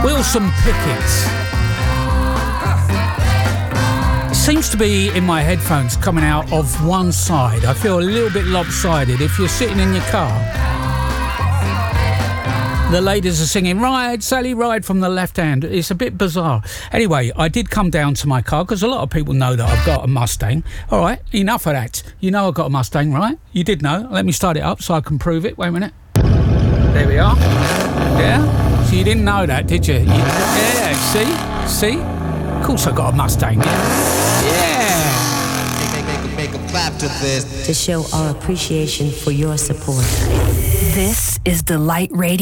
Wilson Pickett. It seems to be in my headphones coming out of one side. I feel a little bit lopsided. If you're sitting in your car, the ladies are singing, "Ride, Sally, ride," from the left hand. It's a bit bizarre. Anyway, I did come down to my car because a lot of people know that I've got a Mustang. All right, enough of that. You know I've got a Mustang, right? You did know. Let me start it up so I can prove it. Wait a minute. There we are. Yeah? So you didn't know that, did you? Yeah, see? Of course I got a Mustang, yeah. Make a clap to this. To show our appreciation for your support. This is Delight Radio.